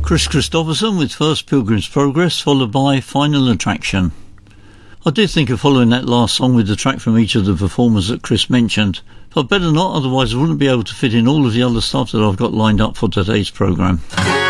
Chris Christopherson with First Pilgrim's Progress, followed by Final Attraction. I did think of following that last song with the track from each of the performers that Chris mentioned, but better not, otherwise I wouldn't be able to fit in all of the other stuff that I've got lined up for today's programme.